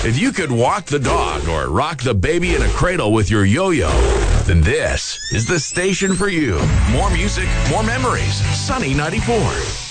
If you could walk the dog or rock the baby in a cradle with your yo-yo, then this is the station for you. More music, more memories. Sunny 94.